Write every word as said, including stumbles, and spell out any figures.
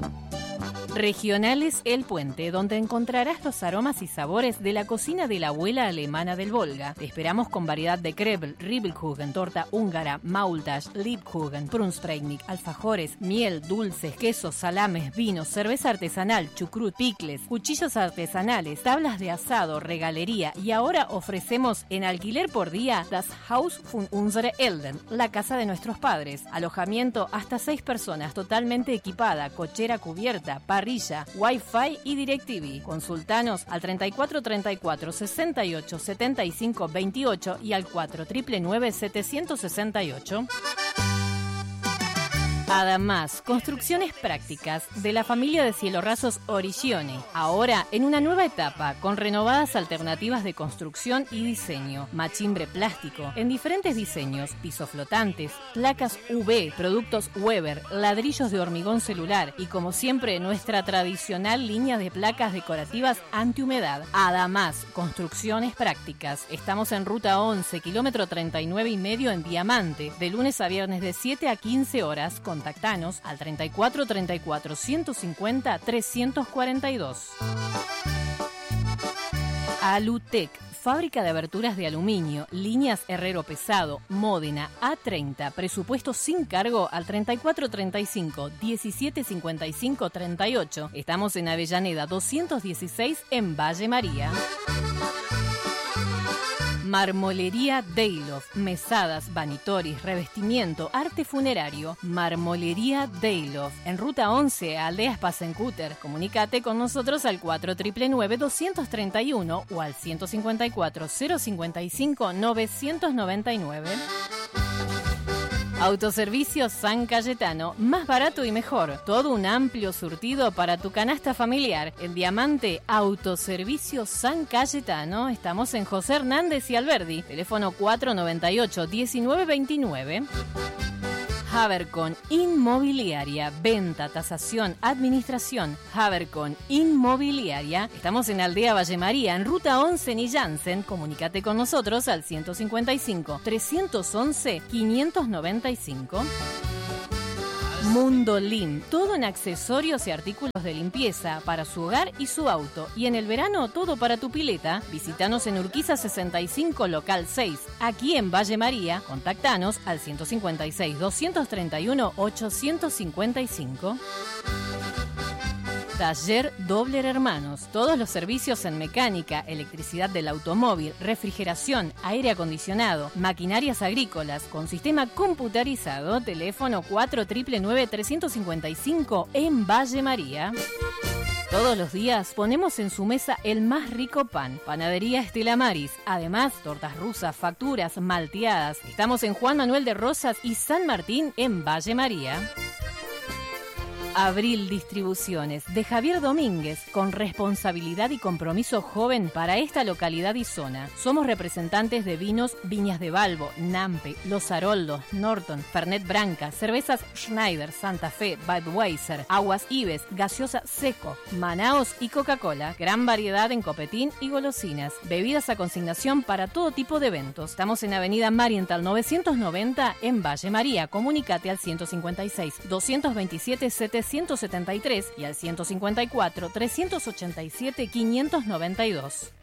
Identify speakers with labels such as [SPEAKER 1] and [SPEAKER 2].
[SPEAKER 1] Regionales El Puente, donde encontrarás los aromas y sabores de la cocina de la abuela alemana del Volga. Te esperamos con variedad de Krebel, Ribbelkuchen, torta húngara, Maultasch, Liebkuchen, Brunspreignig, alfajores, miel, dulces, quesos, salames, vinos, cerveza artesanal, chucrut, picles, cuchillos artesanales, tablas de asado, regalería y ahora ofrecemos en alquiler por día Das Haus von unsere Eltern, la casa de nuestros padres. Alojamiento hasta seis personas, totalmente equipada, cochera cubierta, parrilla, Wi-Fi y DirecTV. Consultanos al treinta y cuatro treinta y cuatro sesenta y ocho setenta y cinco veintiocho y al cuatro nueve nueve setecientos sesenta y ocho. Además, construcciones prácticas de la familia de cielorrasos Origione, ahora en una nueva etapa con renovadas alternativas de construcción y diseño, machimbre plástico en diferentes diseños, pisos flotantes, placas U V, productos Weber, ladrillos de hormigón celular y como siempre nuestra tradicional línea de placas decorativas antihumedad. Además, construcciones prácticas. Estamos en ruta once, kilómetro treinta y nueve y medio en Diamante, de lunes a viernes de siete a quince horas. Contactanos al treinta y cuatro treinta y cuatro ciento cincuenta trescientos cuarenta y dos. Alutec, fábrica de aberturas de aluminio, líneas Herrero Pesado, Módena, A treinta, presupuesto sin cargo al treinta y cuatro treinta y cinco diecisiete cincuenta y cinco treinta y ocho. Estamos en Avellaneda doscientos dieciséis en Valle María. Marmolería Deilof, mesadas, vanitoris, revestimiento, arte funerario. Marmolería Deilof, en ruta once, Aldea Spasenkuter. Comunícate con nosotros al cuatro nueve nueve dos tres uno o al ciento cincuenta y cuatro cero cincuenta y cinco novecientos noventa y nueve. Autoservicio San Cayetano, más barato y mejor. Todo un amplio surtido para tu canasta familiar. En Diamante, Autoservicio San Cayetano. Estamos en José Hernández y Alberdi. Teléfono cuatro nueve ocho diecinueve veintinueve. Habercon Inmobiliaria, venta, tasación, administración. Habercon Inmobiliaria. Estamos en Aldea Valle María, en ruta once en Jansen. Comunícate con nosotros al ciento cincuenta y cinco trescientos once quinientos noventa y cinco. Mundo Lim, todo en accesorios y artículos de limpieza para su hogar y su auto. Y en el verano, todo para tu pileta. Visítanos en Urquiza sesenta y cinco, local seis, aquí en Valle María. Contactanos al ciento cincuenta y seis doscientos treinta y uno ochocientos cincuenta y cinco. Taller Dobler Hermanos. Todos los servicios en mecánica, electricidad del automóvil, refrigeración, aire acondicionado, maquinarias agrícolas con sistema computarizado. Teléfono cuatro nueve nueve tres cinco cinco en Valle María. Todos los días ponemos en su mesa el más rico pan. Panadería Estela Maris. Además, tortas rusas, facturas, malteadas. Estamos en Juan Manuel de Rosas y San Martín en Valle María. Abril Distribuciones, de Javier Domínguez, con responsabilidad y compromiso joven para esta localidad y zona. Somos representantes de vinos Viñas de Balbo, Nampe, Los Haroldos, Norton, Fernet Branca, cervezas Schneider, Santa Fe, Budweiser, aguas Ives, gaseosa Seco, Manaos y Coca-Cola. Gran variedad en copetín y golosinas. Bebidas a consignación para todo tipo de eventos. Estamos en Avenida Marienthal novecientos noventa en Valle María. Comunícate al ciento cincuenta y seis doscientos veintisiete setecientos setenta y tres y al ciento cincuenta y cuatro trescientos ochenta y siete quinientos noventa y dos.